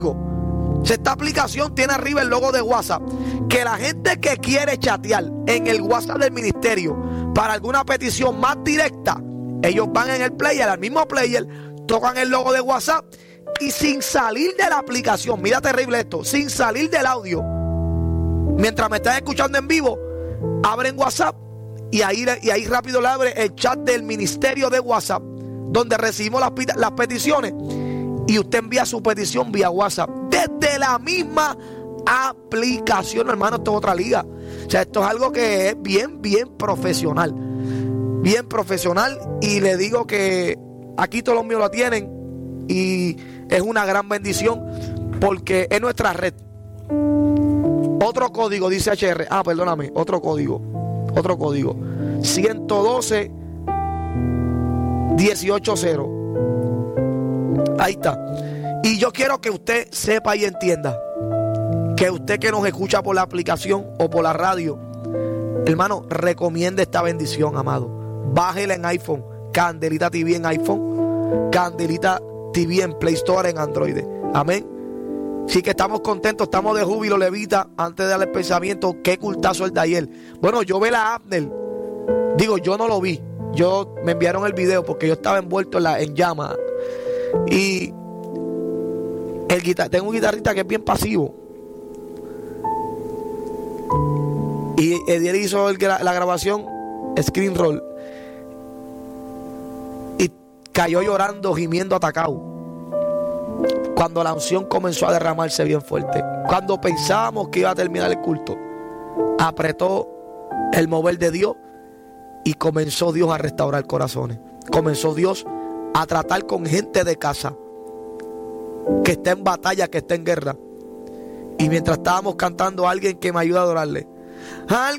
Esta aplicación tiene arriba el logo de WhatsApp, que la gente que quiere chatear en el WhatsApp del ministerio para alguna petición más directa, ellos van en el player, al mismo player, tocan el logo de WhatsApp y sin salir de la aplicación, mira terrible esto, sin salir del audio, mientras me estás escuchando en vivo, abren WhatsApp y ahí rápido le abre el chat del ministerio de WhatsApp, donde recibimos las peticiones, y usted envía su petición vía WhatsApp desde la misma aplicación. Hermano, esto es otra liga. O sea, esto es algo que es bien profesional. Bien profesional. Y le digo que aquí todos los míos lo tienen. Y es una gran bendición porque es nuestra red. Otro código, dice HR. Perdóname. Otro código. 112 180. Ahí está. Y yo quiero que usted sepa y entienda que usted que nos escucha por la aplicación o por la radio, hermano, recomiende esta bendición, amado. Bájela en iPhone, Candelita TV en iPhone, Candelita TV en Play Store en Android. Amén. Sí que estamos contentos, estamos de júbilo, levita. Antes de darle el pensamiento, qué cultazo el de ayer. Bueno, yo vi la Abner. Digo, yo no lo vi. Me enviaron el video porque yo estaba envuelto en llamas. Y tengo un guitarrista que es bien pasivo. Y Ediel hizo la grabación screen roll y cayó llorando, gimiendo, atacado. Cuando la unción comenzó a derramarse bien fuerte, cuando pensábamos que iba a terminar el culto, apretó el mover de Dios y comenzó Dios a restaurar corazones. Comenzó Dios a tratar con gente de casa que está en batalla, que está en guerra. Y mientras estábamos cantando, alguien que me ayuda a adorarle, alguien